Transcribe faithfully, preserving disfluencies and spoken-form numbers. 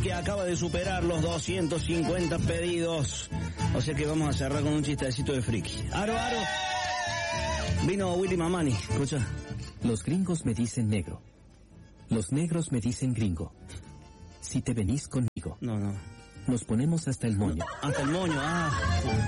que acaba de superar los doscientos cincuenta pedidos. O sea que vamos a cerrar con un chistecito de friki. Aro, aro. Vino Willy Mamani, escucha. Los gringos me dicen negro. Los negros me dicen gringo. Si te venís conmigo. No, no. Nos ponemos hasta el moño. Hasta el moño, ah.